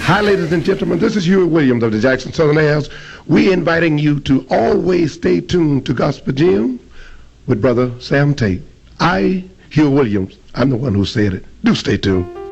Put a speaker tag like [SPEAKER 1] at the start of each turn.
[SPEAKER 1] Hi, ladies and gentlemen. This is Huey Williams of the Jackson Southern Airs. We're inviting you to always stay tuned to Gospel Gym with Brother Sam Tate. Huey Williams, I'm the one who said it. Do stay tuned.